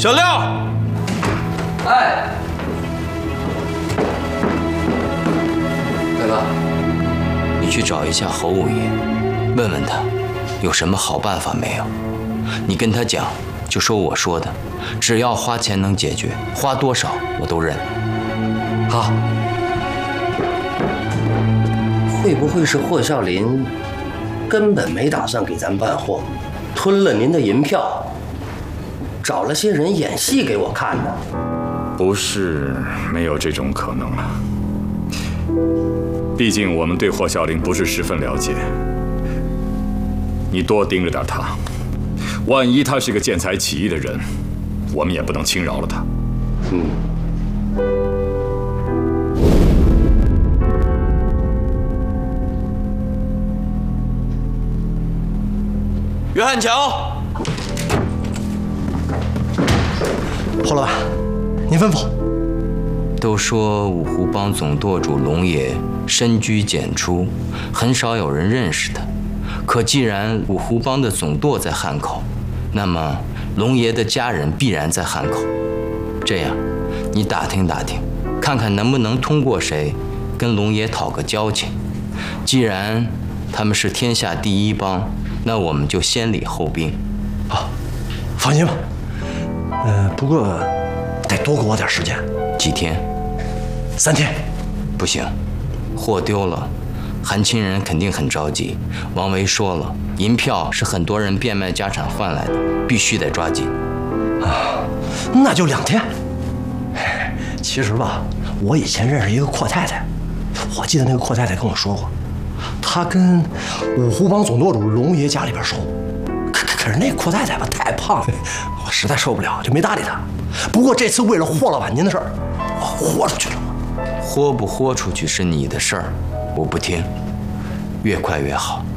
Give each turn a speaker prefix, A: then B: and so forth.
A: 小廖，
B: 哎，大哥，
C: 你去找一下侯五爷，问问他有什么好办法没有。你跟他讲，就说我说的，只要花钱能解决，花多少我都认。
B: 好。会不会是霍孝林根本没打算给咱办货，吞了您的银票，找了些人演戏给我看呢？
D: 不是没有这种可能啊。毕竟我们对霍孝林不是十分了解，你多盯着点他，万一他是个见财起意的人，我们也不能轻饶了他。
A: 约翰乔，
E: 侯老板，您吩咐。
C: 都说五湖帮总舵主龙爷深居简出，很少有人认识他。可既然五湖帮的总舵在汉口，那么龙爷的家人必然在汉口。这样，你打听打听，看看能不能通过谁跟龙爷讨个交情。既然他们是天下第一帮，那我们就先礼后兵。
E: 好，放心吧。不过得多给我点时间。
C: 几天
E: ？3天。
C: 不行，货丢了，韩亲人肯定很着急。王维说了，银票是很多人变卖家产换来的，必须得抓紧。
E: 啊，那就2天。其实吧，我以前认识一个阔太太，我记得那个阔太太跟我说过，她跟五湖帮总舵主龙爷家里边熟。可是那阔太太吧太胖了，我实在受不了，就没搭理她。不过这次为了霍老板您的事儿，我豁出去了。
C: 豁不豁出去是你的事儿，我不听，越快越好。